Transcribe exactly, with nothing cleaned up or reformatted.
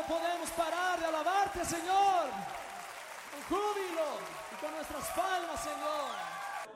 no podemos parar de alabarte, Señor, con júbilo y con nuestras palmas, Señor.